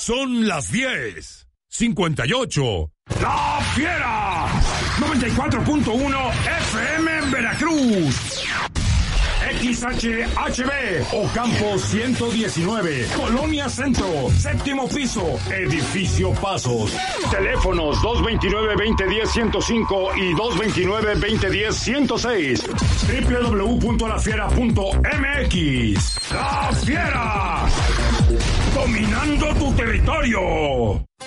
Son las 10:58. ¡La Fiera! 94.1 FM en Veracruz. XHHB, Ocampo 119, Colonia Centro, séptimo piso, Edificio Pasos. Teléfonos 229-2010-105 y 229-2010-106. www.lafiera.mx. ¡La Fiera! Dominando tu territorio.